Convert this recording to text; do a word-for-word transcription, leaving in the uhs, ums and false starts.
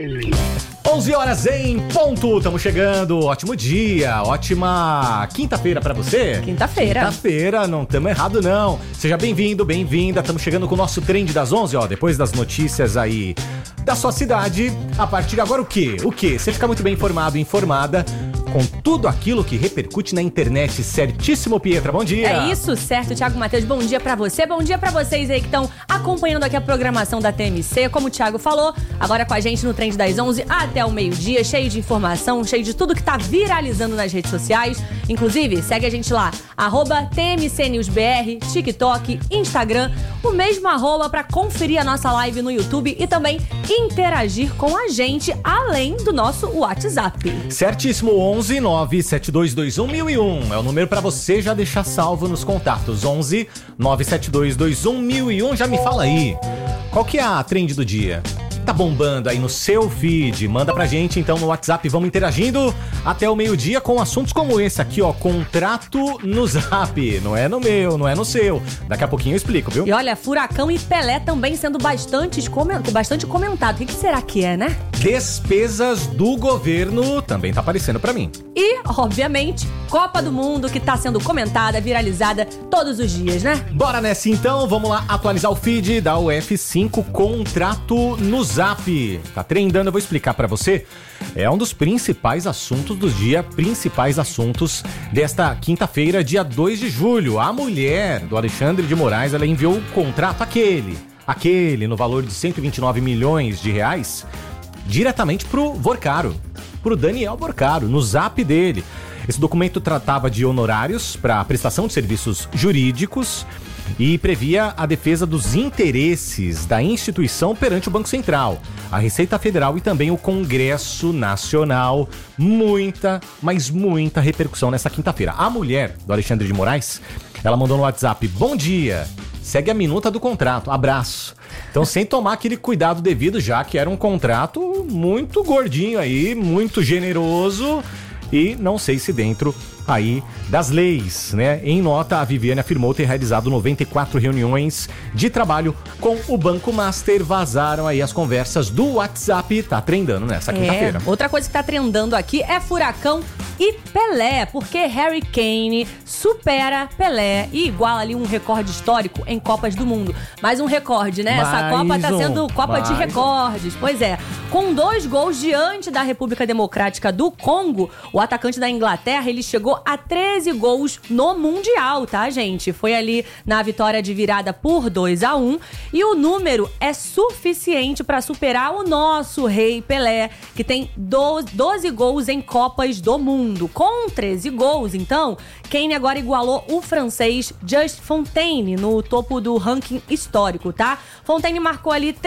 onze horas em ponto, estamos chegando, ótimo dia, ótima quinta-feira pra você. Quinta-feira. Quinta-feira, não estamos errado não. Seja bem-vindo, bem-vinda, estamos chegando com o nosso trend das onze, ó, depois das notícias aí da sua cidade. A partir de agora o quê? O quê? Você fica muito bem informado, informada com tudo aquilo que repercute na internet, certíssimo, Pietra, bom dia. É isso, certo, Thiago Matheus, bom dia pra você, bom dia pra vocês aí que estão acompanhando aqui a programação da T M C, como o Thiago falou, agora com a gente no Trend das onze até o meio-dia, cheio de informação, cheio de tudo que tá viralizando nas redes sociais, inclusive, segue a gente lá, arroba T M C News B R, TikTok, Instagram, o mesmo arroba pra conferir a nossa live no YouTube e também interagir com a gente, além do nosso WhatsApp. Certíssimo, onze nove sete dois dois um mil e um é o número pra você já deixar salvo nos contatos. onze nove sete dois dois um mil e um. Já me fala aí, qual que é a trend do dia? Tá bombando aí no seu feed? Manda pra gente então no WhatsApp, vamos interagindo até o meio-dia com assuntos como esse aqui, ó, contrato no Zap. Não é no meu, não é no seu. Daqui a pouquinho eu explico, viu? E olha, Furacão e Pelé também sendo bastante, bastante comentado. O que, que será que é, né? Despesas do governo também tá aparecendo pra mim. E, obviamente, Copa do Mundo, que tá sendo comentada, viralizada todos os dias, né? Bora nessa então, vamos lá atualizar o feed da U F cinco, contrato no Zap. Tá trendando, eu vou explicar pra você. É um dos principais assuntos do dia, principais assuntos desta quinta-feira, dia dois de julho. A mulher do Alexandre de Moraes, ela enviou o contrato aquele, aquele no valor de cento e vinte e nove milhões de reais, diretamente pro Vorcaro, pro Daniel Vorcaro, no Zap dele. Esse documento tratava de honorários para prestação de serviços jurídicos e previa a defesa dos interesses da instituição perante o Banco Central, a Receita Federal e também o Congresso Nacional. Muita, mas muita repercussão nessa quinta-feira. A mulher do Alexandre de Moraes, ela mandou no WhatsApp: bom dia, segue a minuta do contrato, abraço. Então, sem tomar aquele cuidado devido, já que era um contrato muito gordinho aí, muito generoso e não sei se dentro aí das leis, né? Em nota, a Viviane afirmou ter realizado noventa e quatro reuniões de trabalho com o Banco Master. Vazaram aí as conversas do WhatsApp, tá trendando nessa quinta-feira. É, outra coisa que tá trendando aqui é Furacão e Pelé, porque Harry Kane supera Pelé e iguala ali um recorde histórico em Copas do Mundo. Mais um recorde, né? Mais Essa Copa tá um, sendo Copa de recordes. Um. Pois é, com dois gols diante da República Democrática do Congo, o atacante da Inglaterra, ele chegou a treze gols no Mundial, tá, gente? Foi ali na vitória de virada por dois a um e o número é suficiente para superar o nosso rei Pelé, que tem doze gols em Copas do Mundo. Com treze gols, então, Kane agora igualou o francês Just Fontaine no topo do ranking histórico, tá? Fontaine marcou ali